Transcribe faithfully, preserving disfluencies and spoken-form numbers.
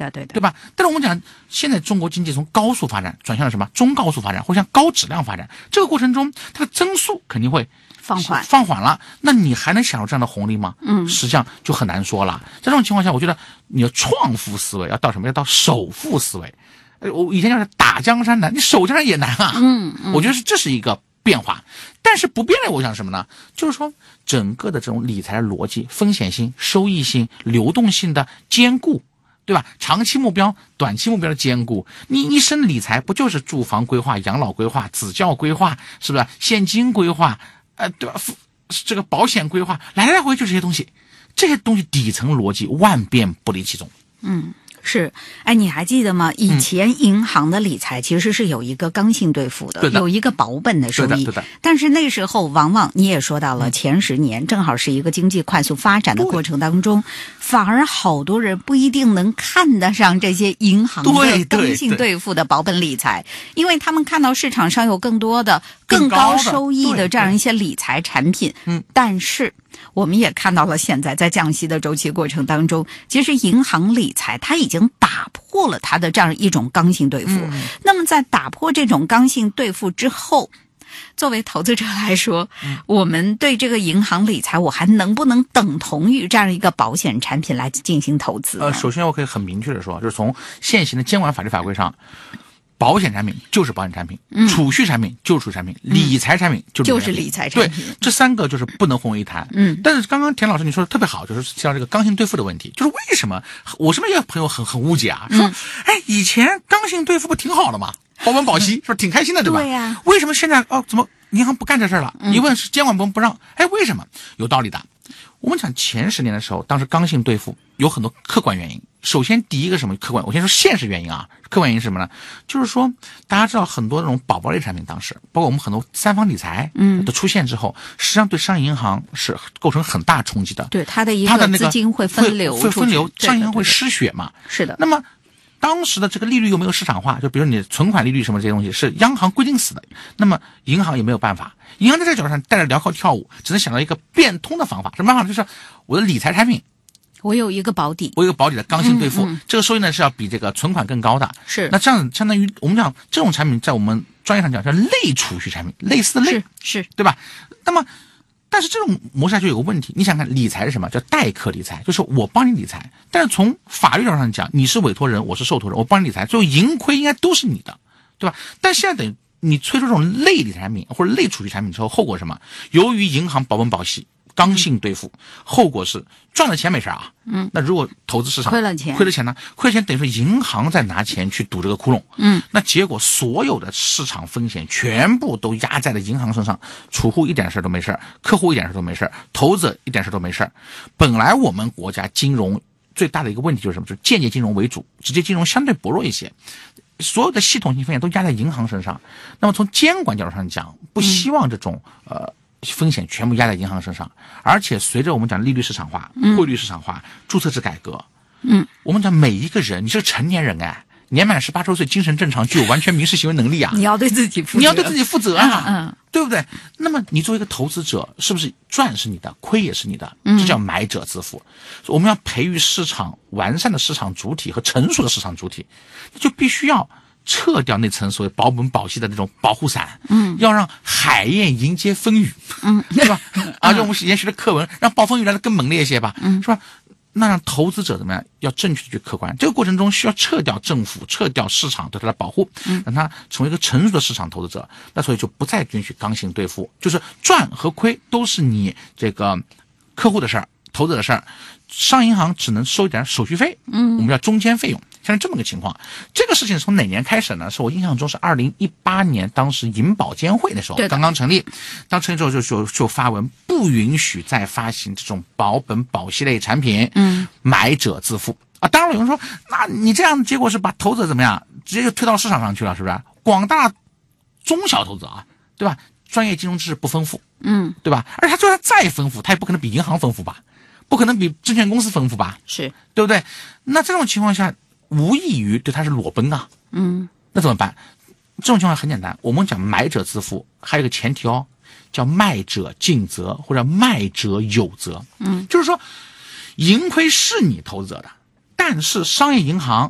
的，对的， 对吧？但是我们讲，现在中国经济从高速发展转向了什么？中高速发展，或向高质量发展。这个过程中，它的增速肯定会放缓， 放缓了。那你还能享受这样的红利吗？ 嗯， 实际上就很难说了。在这种情况下，我觉得你的创富思维要到什么？要到守富思维。呃，我以前叫打江山难，你守江山也难啊。 嗯嗯， 我觉得是这是一个变化。但是不变的，我想什么呢？就是说，整个的这种理财的逻辑、风险性、收益性、流动性的兼顾，对吧？长期目标、短期目标的兼顾，你一生理财不就是住房规划、养老规划、子教规划，是不是？现金规划，呃，对吧？这个保险规划，来来回就这些东西，这些东西底层逻辑万变不离其宗。 嗯。是，哎，你还记得吗？以前银行的理财其实是有一个刚性兑付的， 嗯、的有一个保本的收益。 对的，对的。 但是那时候往往你也说到了，前十年、嗯、正好是一个经济快速发展的过程当中，反而好多人不一定能看得上这些银行的刚性兑付的保本理财，因为他们看到市场上有更多的更高收益的这样一些理财产品。 嗯， 但是我们也看到了，现在在降息的周期过程当中，其实银行理财它已经打破了它的这样一种刚性兑付。 嗯、 那么在打破这种刚性兑付之后，作为投资者来说， 嗯、 我们对这个银行理财，我还能不能等同于这样一个保险产品来进行投资呢？ 呃，首先我可以很明确的说，就是从现行的监管法律法规上，保险产品就是保险产品， 嗯、 储蓄产品就是储蓄产品，嗯、理财产品就是理财产品。 对，这三个就是不能混为一谈。 嗯， 但是刚刚田老师你说的特别好，就是提到这个刚性兑付的问题，就是为什么我身边也有朋友很很误解啊，说， 嗯、 哎，以前刚性兑付不挺好的吗？保本保息是不是挺开心的，对吧？ 对呀、啊。 为什么现在哦，怎么银行不干这事了？ 嗯、 一问是监管部门不让，哎，为什么？有道理的。我们讲前十年的时候，当时刚性兑付有很多客观原因。首先，第一个什么客观？我先说现实原因啊。客观原因是什么呢？就是说，大家知道很多那种保包类产品，当时包括我们很多三方理财， 嗯， 的出现之后，实际上对商业银行是构成很大冲击的。 对它的一个资金会分流， 会分流，商业银行会失血嘛？ 是的。 那么当时的这个利率又没有市场化，就比如你存款利率什么这些东西是央行规定死的，那么银行也没有办法，银行在这个角度上带着镣铐跳舞，只能想到一个变通的方法。什么办法？就是我的理财产品， 我有一个保底， 我有一个保底的刚性兑付， 嗯嗯、 这个收益呢是要比这个存款更高的。 是， 那这样相当于我们讲这种产品，在我们专业上讲叫类储蓄产品，类似的类， 是，是对吧？那么。但是这种模式下就有个问题，你想看理财是什么？叫代客理财，就是我帮你理财，但是从法律上讲，你是委托人，我是受托人，我帮你理财，最后盈亏应该都是你的，对吧？但现在等于你推出这种类理财产品或者类储蓄产品之后，后果是什么？由于银行保本保息，刚性兑付，后果是赚了钱没事啊， 嗯， 那如果投资市场亏了钱， 亏了钱呢？亏了钱等于说银行在拿钱去堵这个窟窿， 嗯， 那结果所有的市场风险全部都压在了银行身上，储户一点事都没事，客户一点事都没事，投资者一点事都没事。本来我们国家金融最大的一个问题就是什么？就是间接金融为主，直接金融相对薄弱一些。所有的系统性风险都压在银行身上，那么从监管角度上讲，不希望这种、嗯、呃风险全部压在银行身上，而且随着我们讲利率市场化、汇率市场化、注册制改革， 嗯， 我们讲每一个人，你是成年人哎，年满十八周岁，精神正常，具有完全民事行为能力啊， 你要对自己负责， 你要对自己负责啊， 嗯，嗯对不对？那么你作为一个投资者，是不是赚是你的，亏也是你的？这叫买者自负。我们要培育市场完善的市场主体和成熟的市场主体，就必须要撤掉那层所谓保本保息的那种保护伞， 嗯， 要让海燕迎接风雨， 嗯， 对吧？而且我们以前学的课文，让暴风雨来的更猛烈一些吧， 嗯， 是吧？那让投资者怎么样？要正确的去客观。这个过程中需要撤掉政府、撤掉市场对它的保护， 嗯， 让它成为一个成熟的市场投资者。那所以就不再允许刚性兑付，就是赚和亏都是你这个客户的事儿、投资者的事儿。商业银行只能收一点手续费， 嗯， 我们叫中间费用。像这么个情况，这个事情从哪年开始呢？是我印象中是二零一八年，当时银保监会的时候刚刚成立，当成立之后就就就发文不允许再发行这种保本保息类产品， 嗯， 买者自负啊。当然有人说，那你这样结果是把投资者怎么样，直接就推到市场上去了，是不是？广大中小投资者啊，对吧？专业金融知识不丰富， 嗯， 对吧？而且他就算再丰富，他也不可能比银行丰富吧？不可能比证券公司丰富吧？ 是， 对不对？那这种情况下，无异于对他是裸奔啊。 嗯， 那怎么办？这种情况很简单，我们讲买者自负，还有一个前提哦，叫卖者尽责或者卖者有责。 嗯， 就是说，盈亏是你投资者的，但是商业银行